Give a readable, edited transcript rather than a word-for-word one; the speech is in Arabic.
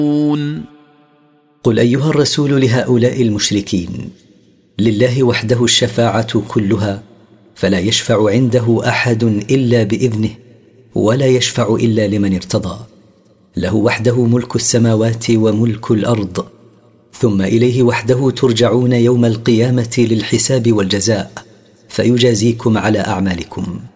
قل أيها الرسول لهؤلاء المشركين: لله وحده الشفاعة كلها، فلا يشفع عنده أحد إلا بإذنه، ولا يشفع إلا لمن ارتضى. له وحده ملك السماوات وملك الأرض، ثم إليه وحده ترجعون يوم القيامة للحساب والجزاء، فيجازيكم على أعمالكم.